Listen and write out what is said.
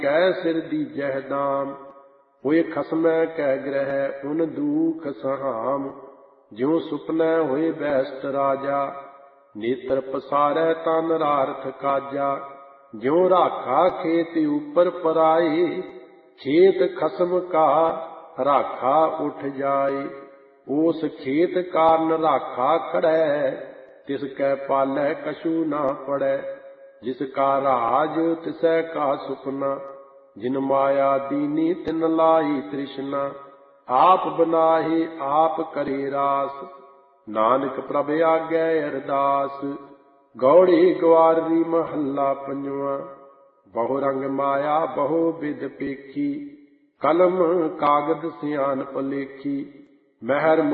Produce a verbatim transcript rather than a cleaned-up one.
ਕੈ ਸਿਰ ਦੀਜਹਿ ਦਾਮ। ਹੋਏ ਖਸਮੈ ਕੈ ਗ੍ਰਹਿ ਉਨ ਦੂਖ ਸਹਾਮ। ਜਿਉ ਸੁਪਨੈ ਹੋਏ ਬੈਸਟ ਰਾਜਾ, ਨੇਤਰ ਪਸਾਰੈ ਤਨ ਰਾਰਥ ਕਾਜਾ। ਜਿਉ ਰਾਖਾ ਖੇਤ ਉਪਰ ਪਰਾਏ, ਖੇਤ ਖਸਮ ਕਾ ਰਾਖਾ ਉਠ ਜਾਏ। ਉਸ ਖੇਤ ਕਾਰਨ ਰਾਖਾ ਖੜੈ, ਤਿਸ ਕੈ ਪਾਲੈ ਕਛੂ ਨਾ ਪੜੈ। ਜਿਸ ਕਾ ਰਾਜ ਤਿਸੈ ਕਾ ਸੁਪਨਾ, ਜਿਨ ਮਾਇਆ ਦੀਨੀ ਤਿਨ ਲਾਈ ਤ੍ਰਿਸ਼ਨਾ। ਆਪ ਬਨਾਹੇ ਆਪ ਕਰੇ ਰਾਸ, ਨਾਨਕ ਪ੍ਰਭ ਆਗੈ ਅਰਦਾਸ। ਗੌੜੀ ਗਵਾਰੀ ਮਹੱਲਾ ਪੰਜਵਾਂ। ਬਹੁ ਰੰਗ ਮਾਇਆ ਬਹੁ ਬਿਧ ਪੇਖੀ, ਕਲਮ ਕਾਗਦ ਸਿਆਣਪ ਲੇਖੀ। ਮਹਿਰ